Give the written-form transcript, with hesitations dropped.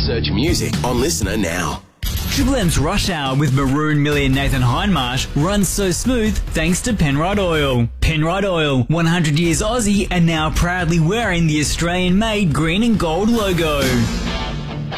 Search music on Listener now. Triple M's Rush Hour with Maroon Millie and Nathan Hindmarsh runs so smooth thanks to Penrite Oil. Penrite Oil, 100 years Aussie and now proudly wearing the Australian-made green and gold logo.